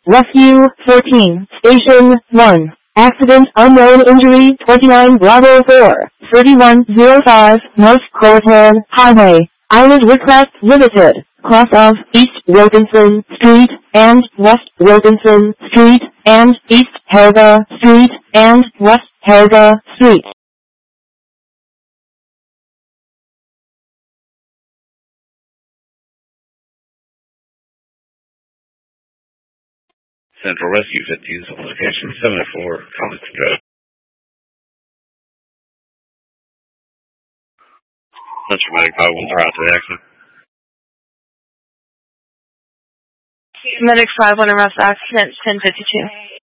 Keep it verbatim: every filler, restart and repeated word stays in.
Rescue fourteen, Station one. Accident unknown injury twenty-nine Bravo four, thirty-one oh five North Croatan Highway, Island Woodcraft Limited, cross of East Wilkinson Street and West Wilkinson Street and East Haga Street and West Haga Street. Central Rescue fifteen, location seven oh four, College Drive. Central Medic five one zero out to the accident. Medic five one arrest accident ten fifty-two.